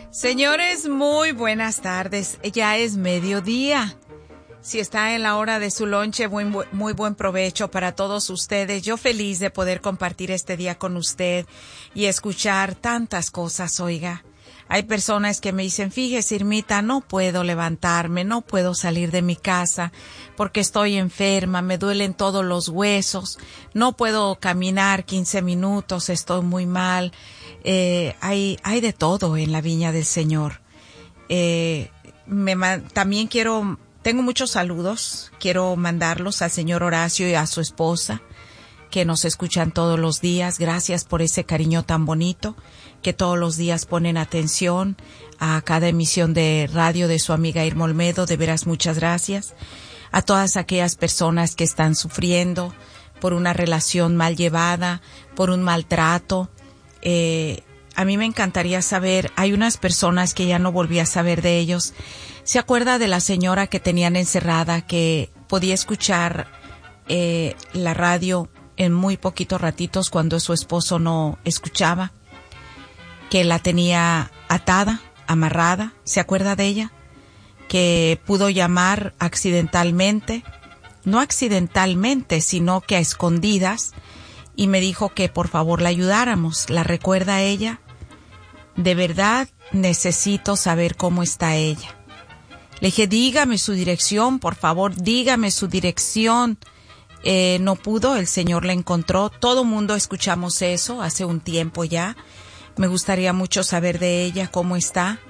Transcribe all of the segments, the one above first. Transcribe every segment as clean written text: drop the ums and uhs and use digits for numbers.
Señores, muy buenas tardes. Ya es mediodía. Si está en la hora de su lonche, muy buen provecho para todos ustedes. Yo feliz de poder compartir este día con usted y escuchar tantas cosas, oiga. Hay personas que me dicen, fíjese, Irmita, no puedo levantarme, no puedo salir de mi casa porque estoy enferma, me duelen todos los huesos, no puedo caminar 15 minutos, estoy muy mal. Hay de todo en la viña del Señor. También tengo muchos saludos, quiero mandarlos al señor Horacio y a su esposa, que nos escuchan todos los días. Gracias por ese cariño tan bonito, que todos los días ponen atención a cada emisión de radio de su amiga Irma Olmedo. De veras, muchas gracias. A todas aquellas personas que están sufriendo por una relación mal llevada, por un maltrato. A mí me encantaría saber, hay unas personas que ya no volví a saber de ellos. ¿Se acuerda de la señora que tenían encerrada, que podía escuchar la radio en muy poquitos ratitos cuando su esposo no escuchaba? Que la tenía atada, amarrada. ¿Se acuerda de ella? Que pudo llamar accidentalmente, no accidentalmente, sino que a escondidas, y me dijo que por favor la ayudáramos. ¿La recuerda a ella? De verdad necesito saber cómo está ella. Le dije, dígame su dirección, por favor, dígame su dirección. No pudo, el Señor la encontró. Todo mundo escuchamos eso hace un tiempo ya. Me gustaría mucho saber de ella, cómo está.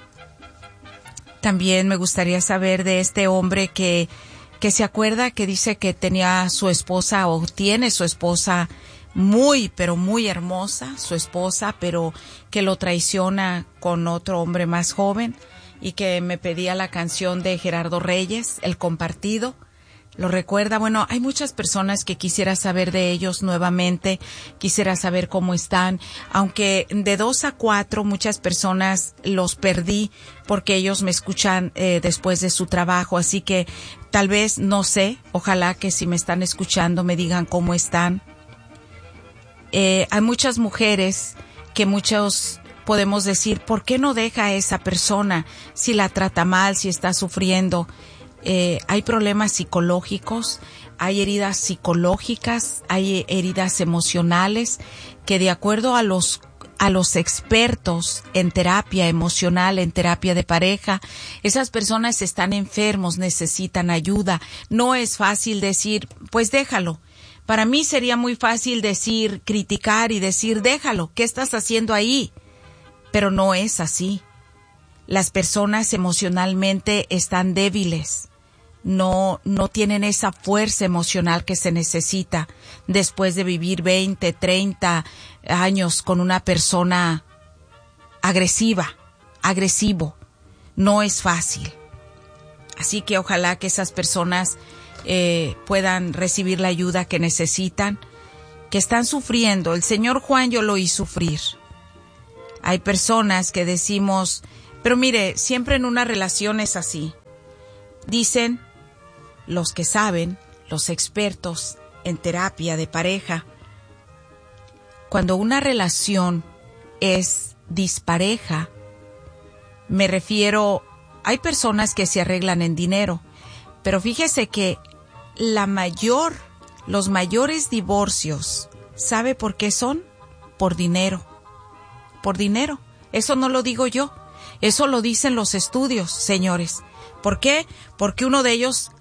También me gustaría saber de este hombre que se acuerda, que dice que tenía su esposa, o tiene su esposa muy, pero muy hermosa, su esposa, pero que lo traiciona con otro hombre más joven, y que me pedía la canción de Gerardo Reyes, El Compartido. ¿Lo recuerda? Bueno, hay muchas personas que quisiera saber de ellos nuevamente, quisiera saber cómo están, aunque de 2 a 4 muchas personas los perdí porque ellos me escuchan después de su trabajo, así que tal vez, no sé, ojalá que si me están escuchando me digan cómo están. Hay muchas mujeres que muchos podemos decir, ¿por qué no deja a esa persona si la trata mal, si está sufriendo? Hay problemas psicológicos, hay heridas psicológicas, hay heridas emocionales que, de acuerdo a los expertos en terapia emocional, en terapia de pareja, esas personas están enfermos, necesitan ayuda. No es fácil decir, pues déjalo. Para mí sería muy fácil decir, criticar y decir, déjalo, ¿qué estás haciendo ahí? Pero no es así. Las personas emocionalmente están débiles. No tienen esa fuerza emocional que se necesita después de vivir 20, 30 años con una persona agresivo. No es fácil. Así que ojalá que esas personas puedan recibir la ayuda que necesitan, que están sufriendo. El señor Juan yo lo oí sufrir. Hay personas que decimos, pero mire, siempre en una relación es así. Dicen los que saben, los expertos en terapia de pareja, cuando una relación es dispareja, me refiero, hay personas que se arreglan en dinero, pero fíjese que los mayores divorcios, ¿sabe por qué son? Por dinero. Por dinero. Eso no lo digo yo. Eso lo dicen los estudios, señores. ¿Por qué? Porque uno de ellos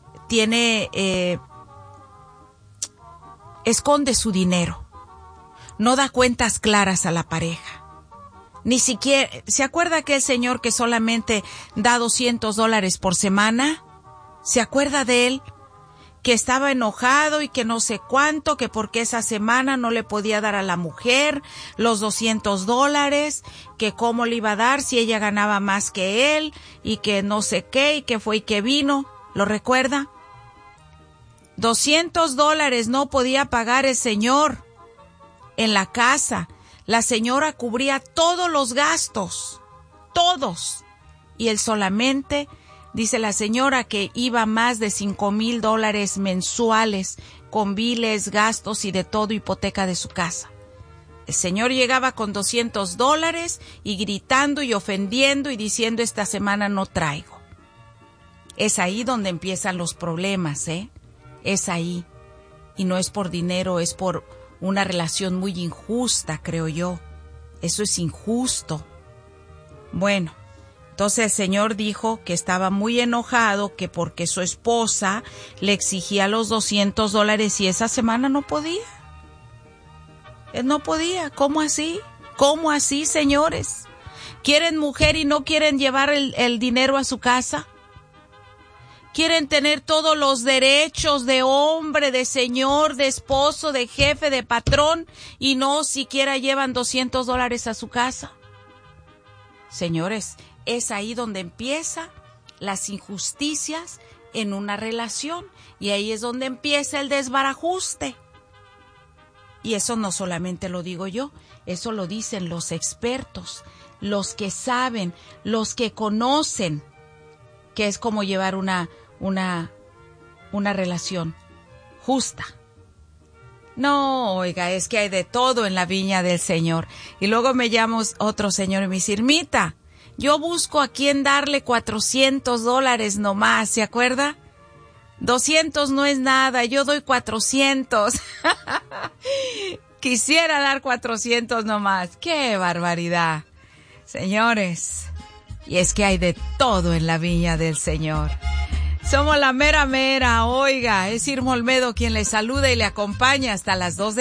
esconde su dinero. No da cuentas claras a la pareja. Ni siquiera, ¿se acuerda aquel señor que solamente da $200 por semana? ¿Se acuerda de él? Que estaba enojado y que no sé cuánto, que porque esa semana no le podía dar a la mujer los $200, que cómo le iba a dar si ella ganaba más que él, y que no sé qué, y que fue y que vino. ¿Lo recuerda? $200 no podía pagar el señor en la casa. La señora cubría todos los gastos, todos, y él solamente. Dice la señora que iba más de $5,000 mensuales con biles, gastos y de todo, hipoteca de su casa. El señor llegaba con $200 y gritando y ofendiendo y diciendo esta semana no traigo. Es ahí donde empiezan los problemas, Es ahí. Y no es por dinero, es por una relación muy injusta, creo yo. Eso es injusto. Bueno, entonces el señor dijo que estaba muy enojado, que porque su esposa le exigía los $200 y esa semana no podía. Él no podía. ¿Cómo así? ¿Cómo así, señores? ¿Quieren mujer y no quieren llevar el dinero a su casa? ¿Quieren tener todos los derechos de hombre, de señor, de esposo, de jefe, de patrón y no siquiera llevan $200 a su casa? Señores, es ahí donde empiezan las injusticias en una relación y ahí es donde empieza el desbarajuste. Y eso no solamente lo digo yo, eso lo dicen los expertos, los que saben, los que conocen que es como llevar una relación justa. No, oiga, es que hay de todo en la viña del Señor. Y luego me llama otro señor y me dice, Irmita, yo busco a quien darle $400 nomás, ¿se acuerda? 200 no es nada, yo doy 400. Quisiera dar 400 nomás. ¡Qué barbaridad! Señores, y es que hay de todo en la viña del Señor. Somos la mera mera, oiga, es Irma Olmedo quien le saluda y le acompaña hasta las 2 de